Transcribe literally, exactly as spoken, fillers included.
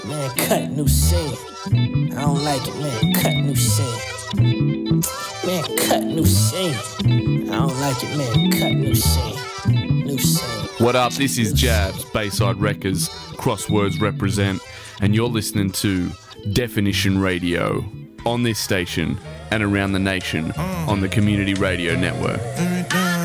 Man, cut new scene. I don't like it, man. Cut new scene. Man, cut new scene. I don't like it, man. Cut new scene. New scene. What up? This is Jabs, Bayside Records, Crosswords represent, and you're listening to Definition Radio on this station and around the nation on the Community Radio Network.